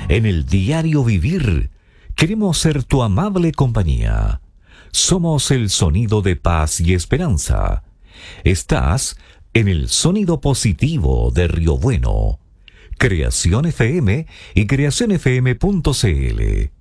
En el diario vivir, queremos ser tu amable compañía. Somos el sonido de paz y esperanza. Estás en el sonido positivo de Río Bueno. Creación FM y creacionfm.cl.